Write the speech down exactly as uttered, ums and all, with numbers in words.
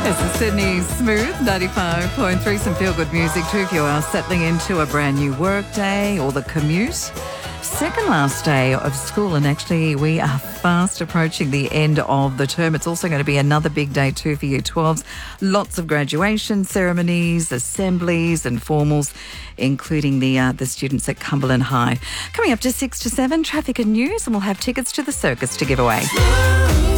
This is Sydney Smooth, ninety-five point three, some feel-good music too if you are settling into a brand new work day or the commute. Second last day of school, and actually we are fast approaching the end of the term. It's also going to be another big day too for Year twelves. Lots of graduation ceremonies, assemblies and formals, including the uh, the students at Cumberland High. Coming up to six to seven, traffic and news, and we'll have tickets to the circus to give away.